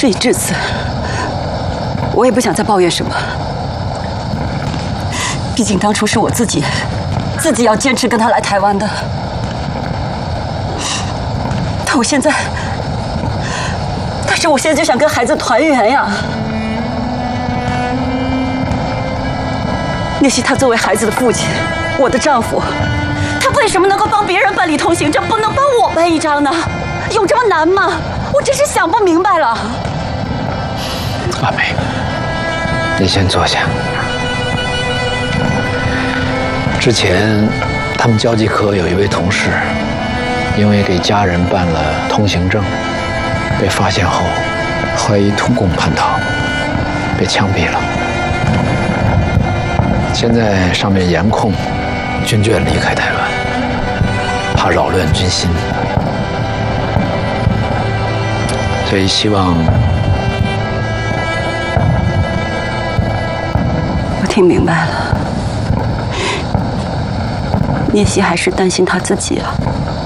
事已至此，我也不想再抱怨什么。毕竟当初是我自己要坚持跟他来台湾的。但我现在就想跟孩子团圆呀。聂希他作为孩子的父亲，我的丈夫，他为什么能够帮别人办理通行证，不能帮我办一张呢？有这么难吗？我真是想不明白了。 阿梅，你先坐下。之前他们交际科有一位同事，因为给家人办了通行证，被发现后怀疑土共叛逃，被枪毙了。现在上面严控军眷离开台湾，怕扰乱军心，所以希望…… 我听明白了，聂希还是担心他自己啊。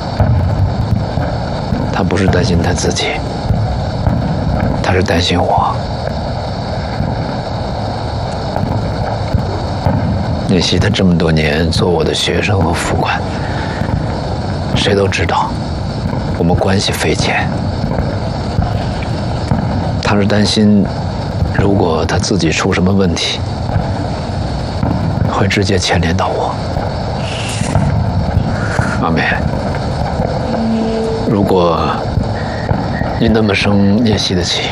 他不是担心他自己，他是担心我。聂希他这么多年做我的学生和副官，谁都知道我们关系匪浅。他是担心，如果他自己出什么问题，会直接牵连到我。阿梅，如果你那么生聂希的气，